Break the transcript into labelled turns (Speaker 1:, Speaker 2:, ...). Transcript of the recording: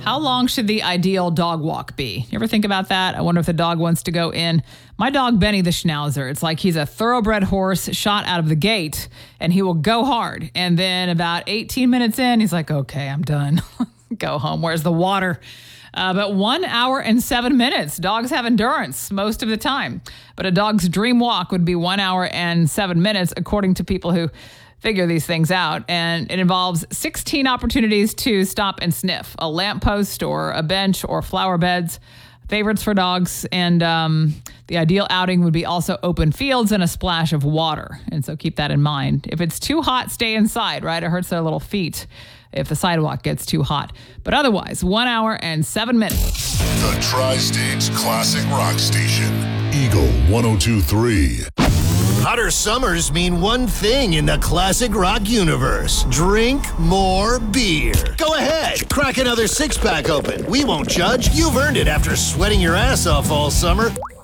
Speaker 1: How long should the ideal dog walk be? You ever think about that? I wonder if the dog wants to go in. My dog, Benny the Schnauzer, it's like he's a thoroughbred horse shot out of the gate, and he will go hard. And then about 18 minutes in, he's like, okay, I'm done. Go home. Where's the water? But 1 hour and 7 minutes. Dogs have endurance most of the time. But a dog's dream walk would be 1 hour and 7 minutes, according to people who figure these things out. And it involves 16 opportunities to stop and sniff, a lamppost or a bench or flower beds, favorites for dogs. And the ideal outing would be also open fields and a splash of water. And so keep that in mind. If it's too hot, stay inside, right? It hurts their little feet if the sidewalk gets too hot. But otherwise, 1 hour and 7 minutes.
Speaker 2: The Tri-States Classic Rock Station, Eagle 102.3.
Speaker 3: Hotter summers mean one thing in the classic rock universe. Drink more beer. Go ahead, crack another six-pack open. We won't judge. You've earned it after sweating your ass off all summer.